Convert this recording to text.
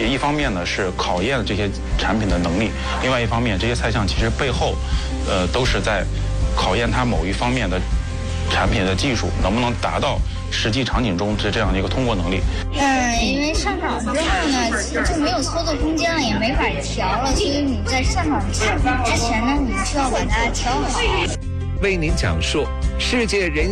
一方面呢是考验这些产品的能力，另外一方面这些菜项其实背后，都是在考验它某一方面的产品的技术能不能达到实际场景中的这样的一个通过能力。 因为上场之后呢，其实就没有操作空间了，也没法调了，所以你在上场之前呢，你需要把它调好。 为您讲述世界人